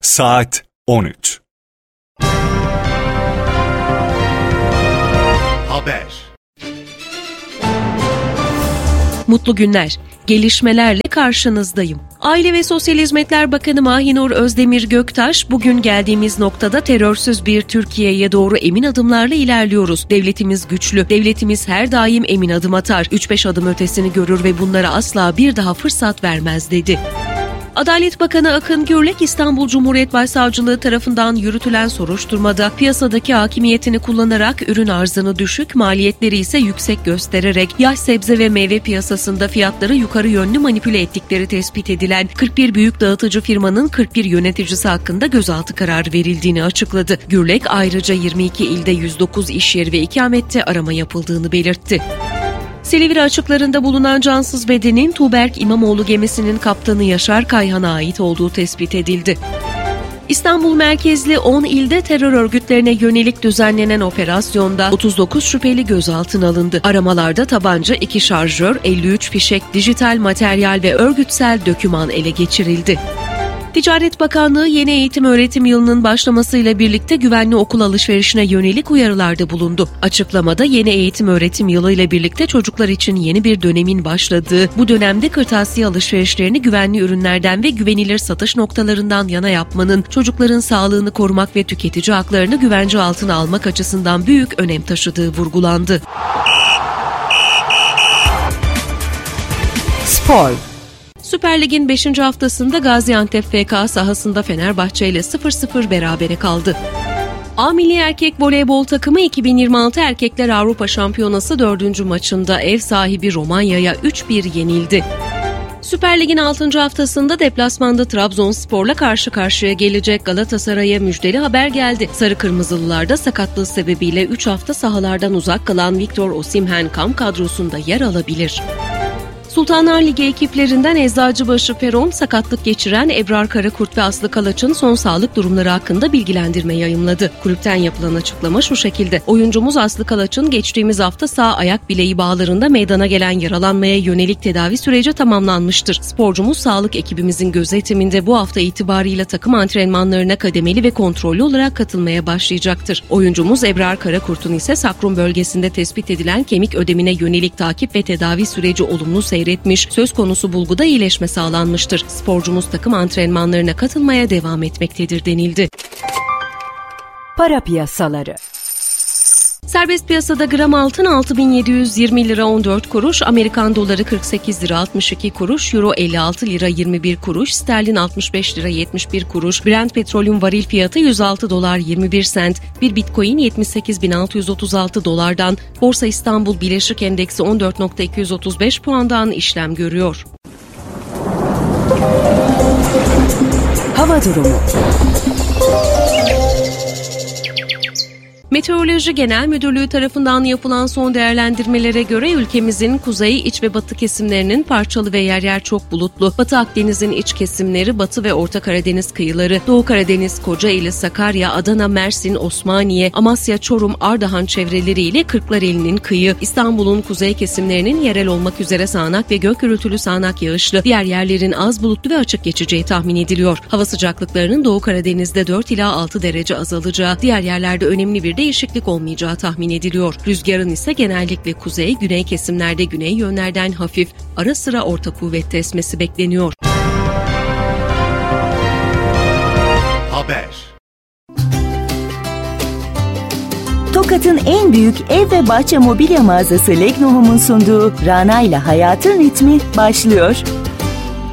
Saat 13. Haber. Mutlu günler. Gelişmelerle karşınızdayım. Aile ve Sosyal Hizmetler Bakanı Mahinur Özdemir Göktaş, bugün geldiğimiz noktada terörsüz bir Türkiye'ye doğru emin adımlarla ilerliyoruz. Devletimiz güçlü, devletimiz her daim emin adım atar, 3-5 adım ötesini görür ve bunlara asla bir daha fırsat vermez dedi. Adalet Bakanı Akın Gürlek, İstanbul Cumhuriyet Başsavcılığı tarafından yürütülen soruşturmada piyasadaki hakimiyetini kullanarak ürün arzını düşük, maliyetleri ise yüksek göstererek yaş sebze ve meyve piyasasında fiyatları yukarı yönlü manipüle ettikleri tespit edilen 41 büyük dağıtıcı firmanın 41 yöneticisi hakkında gözaltı kararı verildiğini açıkladı. Gürlek ayrıca 22 ilde 109 iş yeri ve ikamette arama yapıldığını belirtti. Silivri açıklarında bulunan cansız bedenin Tuğberk İmamoğlu gemisinin kaptanı Yaşar Kayhan'a ait olduğu tespit edildi. İstanbul merkezli 10 ilde terör örgütlerine yönelik düzenlenen operasyonda 39 şüpheli gözaltına alındı. Aramalarda tabanca, 2 şarjör, 53 fişek, dijital materyal ve örgütsel döküman ele geçirildi. Ticaret Bakanlığı yeni eğitim öğretim yılının başlamasıyla birlikte güvenli okul alışverişine yönelik uyarılarda bulundu. Açıklamada yeni eğitim öğretim yılı ile birlikte çocuklar için yeni bir dönemin başladığı, bu dönemde kırtasiye alışverişlerini güvenli ürünlerden ve güvenilir satış noktalarından yana yapmanın çocukların sağlığını korumak ve tüketici haklarını güvence altına almak açısından büyük önem taşıdığı vurgulandı. Spor. Süper Lig'in 5. haftasında Gaziantep FK sahasında Fenerbahçe ile 0-0 berabere kaldı. A Milli Erkek Voleybol takımı 2026 Erkekler Avrupa Şampiyonası 4. maçında ev sahibi Romanya'ya 3-1 yenildi. Süper Lig'in 6. haftasında deplasmanda Trabzonspor'la karşı karşıya gelecek Galatasaray'a müjdeli haber geldi. Sarı Kırmızılılarda sakatlığı sebebiyle 3 hafta sahalardan uzak kalan Victor Osimhen kamp kadrosunda yer alabilir. Sultanlar Ligi ekiplerinden Eczacıbaşı Peron, sakatlık geçiren Ebrar Karakurt ve Aslı Kalaç'ın son sağlık durumları hakkında bilgilendirme yayımladı. Kulüpten yapılan açıklama şu şekilde: oyuncumuz Aslı Kalaç'ın geçtiğimiz hafta sağ ayak bileği bağlarında meydana gelen yaralanmaya yönelik tedavi süreci tamamlanmıştır. Sporcumuz sağlık ekibimizin gözetiminde bu hafta itibarıyla takım antrenmanlarına kademeli ve kontrollü olarak katılmaya başlayacaktır. Oyuncumuz Ebrar Karakurt'un ise sakrum bölgesinde tespit edilen kemik ödemine yönelik takip ve tedavi süreci olumlu seyretmiş, söz konusu bulguda iyileşme sağlanmıştır. Sporcumuz takım antrenmanlarına katılmaya devam etmektedir denildi. Para piyasaları. Serbest piyasada gram altın 6.720 lira 14 kuruş, Amerikan doları 48 lira 62 kuruş, euro 56 lira 21 kuruş, sterlin 65 lira 71 kuruş, Brent petrolün varil fiyatı 106 dolar 21 sent, bir bitcoin 78.636 dolardan, Borsa İstanbul Bileşik Endeksi 14.235 puandan işlem görüyor. Hava durumu. Meteoroloji Genel Müdürlüğü tarafından yapılan son değerlendirmelere göre ülkemizin kuzey, iç ve batı kesimlerinin parçalı ve yer yer çok bulutlu, Batı Akdeniz'in iç kesimleri, Batı ve Orta Karadeniz kıyıları, Doğu Karadeniz, Kocaeli, Sakarya, Adana, Mersin, Osmaniye, Amasya, Çorum, Ardahan çevreleriyle Kırklareli'nin kıyı, İstanbul'un kuzey kesimlerinin yerel olmak üzere sağanak ve gök gürültülü sağanak yağışlı, diğer yerlerin az bulutlu ve açık geçeceği tahmin ediliyor. Hava sıcaklıklarının Doğu Karadeniz'de 4 ila 6 derece azalacağı, diğer yerlerde önemli bir değişiklik olmayacağı tahmin ediliyor. Rüzgarın ise genellikle kuzey, güney kesimlerde güney yönlerden hafif, ara sıra orta kuvvette esmesi bekleniyor. Haber. Tokat'ın en büyük ev ve bahçe mobilya mağazası Legnohom'un sunduğu Rana ile Hayatın Ritmi başlıyor.